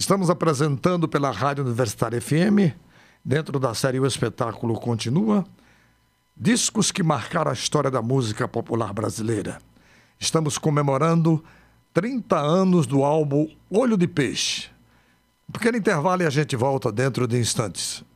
Estamos apresentando pela Rádio Universitária FM, dentro da série O Espetáculo Continua, discos que marcaram a história da música popular brasileira. Estamos comemorando 30 anos do álbum Olho de Peixe. Um pequeno intervalo e a gente volta dentro de instantes.